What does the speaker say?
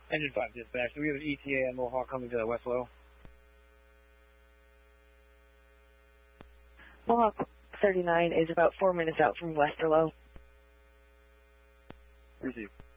Engine 5 dispatch. Do we have an ETA on Mohawk coming to West Low? Mohawk 39 is about 4 minutes out from Westerlo. Receive.